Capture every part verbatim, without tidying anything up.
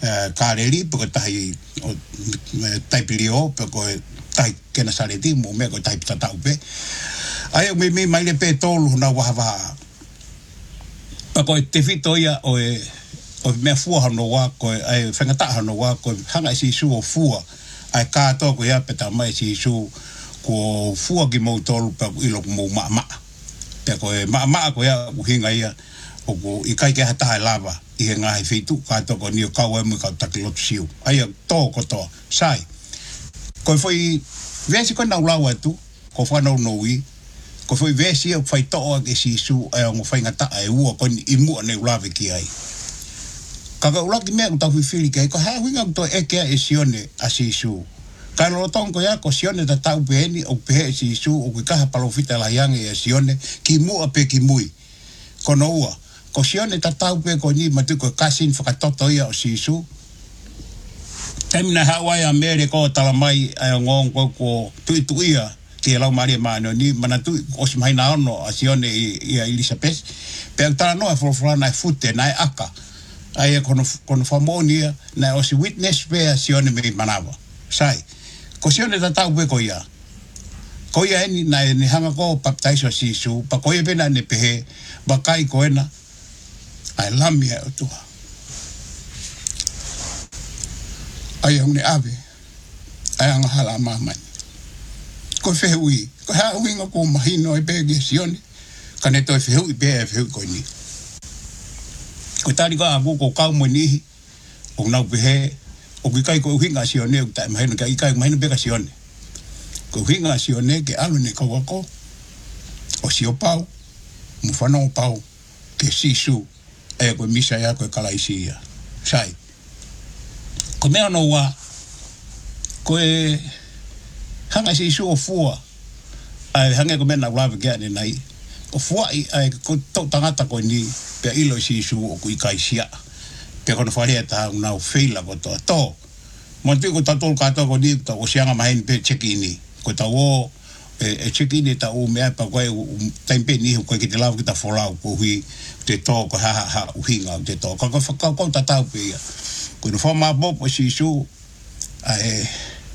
Kareli pe ko tai tai pilio pe ko tai kena sale ti mo me ko tai tata upe ai me me mai le pe tolu na wa va pa ko te fito ia o e o me fua no wa ko ai fenga ta no wa ko hanga si su o fua ai ka to ko ia pe ta mai si su ko fua ki mo tolu pe i lo mo ma ma pe ko ma ma ko ia u hinga ia o ko i kai ke hata lava i he ngai fitu ka to ko ni ka wa mo ka ta lo siu ai to ko to sai ko foi vesi ko na ulawa tu ko fa no no wi ko foi vesi o fai to o ke si su e o fai ngata e u ko i mu ne ulawa ki ai ka ka ula ki me ta fi fili ke ko ha winga to e ke e sione a si su ka lo ton ko ya ko sione ta ta beni o pe si su o ka ha palo fita la yang e sione ki mu a pe ki mui ko no ua ko sione ta ta pe ko ni matu ko kasin fa to to ya o si su Temina Hawaii America o tala mai ai ngong ko ko tu tu ia ke la mari mano ni manatu o si mai na no asione i Elizabeth pe tala no for for na fute na aka ai kono kono famonia na o si witness pe asione me manava sai ko sione ta tau pe ko ia ko ia ni na ni hanga ko baptize si su pa ko ia bena ne pe ba kai ko ena ai lamia o tu ai ang ne ave ai ang hala mama ko fe hui ko ha hui ko mahino e pe gesione kane to fe hui be fe ko ni ko tani ko agu ko ka mo ni o na be o ki kai ko hinga sione o ta mahino kai kai mahino be gesione ko hinga sione ke alu ne ko ko o si o pau mu fa no pau ke si su e ko misa ya ko kala isia sai ko mea no wa ko e hanga si su o fua ai hanga ko mena lava ke ni nai o fua ai ko to tangata ko ni pe ilo si su o ku kai sia pe ko no faria ta una feila ko to to mo te ko ta to ka to ko ni to o sianga mai pe chekini ko ta wo e chekini ta o mea pa ko tempe ni ko ki te lava ki ta fola ko hui te to ko ha ha u hinga te to ko ko ko ta ta pe ko no forma bo po si su ai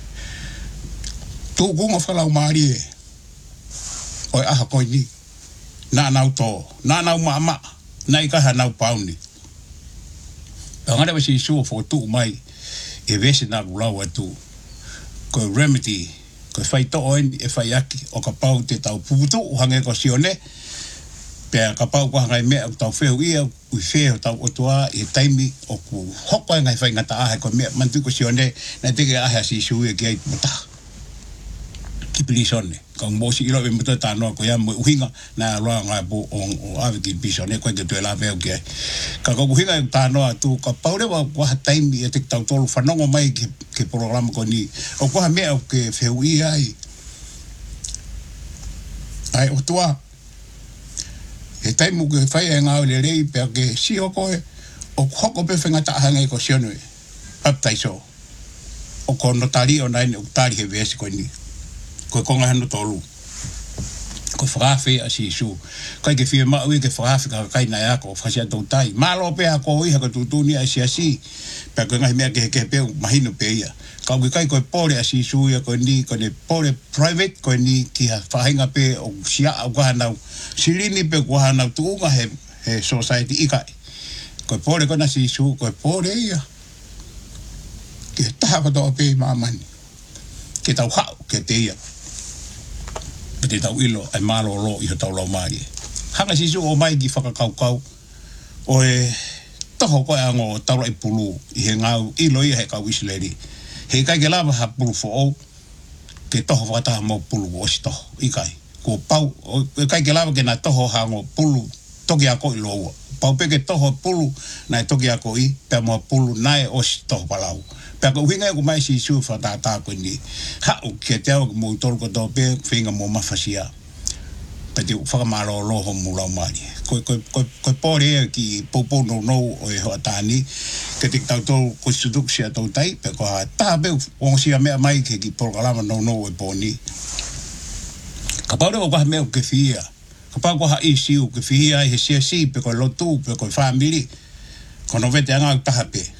tu gungo fala o mari o a ko ni na na to na na mama na i ka ha na pauni ngara ba si su fo tu mai e vese na la wa tu ko remedy ko fai to on e fai aki o ka pau te tau putu hange ko sione pe ka pau ko hangai me tau feu ia u feu tau o toa e taimi o ku hopa ngai fai ngata a ko me mantu ko sione na te a ha si su e ke mata ki pilisone ko mo si ilo e mata ta no ko ya mo hinga na lo nga bo o ave ki pisone ko ke to la veo ke ka ko hinga ta no tu ka pau le wa ko taimi e te tau tolu fa no mai ke ke programa ko ni o ko ha me o ke feu ia ai ai o toa e tai mu ke fai e ngau le rei pe ke si o ko o hoko pe fenga ta hanga ko sionu ap tai so o ko notari o nai o tari he vesi ko ni ko ko ngahano tolu ko frafe asi su kai ke fie ma we ke frafe ka kai na ya ko fasia to tai malo pe ko i ha ko tu ni asi asi pe ko ngai me ke ke pe mahino pe ia ka ke kai ko pole asi su ya ko ni ko ne pole private ko ni ki ha fahinga pe o sia o ga na silini pe ko ha na tu nga he he society ikai ko pole ko na si su ko pole ia ke ta ko to pe mamani ke tau ha ke te ia pete tau ilo ai malo lo i tau lo mai hanga si su o mai ki whakakau kau o e toho koe ango tau lai pulu i he ngau ilo i he kau isleri he kai ke lava ha pulu fo o ke toho whakataha mo pulu o si toho i kai ko pau e kai ke lava ke na toho hango pulu toki ako i loa pau pe ke toho pulu na toki ako i pe mo pulu nae o si toho palau pe ko hinga ko mai si su fa ta ta ko ni ha o ke te o mo tol ko do pe finga mo mafasia pe te fa malo lo ho mo la mari ko ko ko ko pore ki popo no no o e hatani ke te tau to ko suduk sia to tai pe ko ta be o si me mai ke ki programa no no e boni ka pa o ko me o ke fia ka pa ko ha isi o ke fia e sia si pe ko lo tu pe ko family ko no vete anga ta pe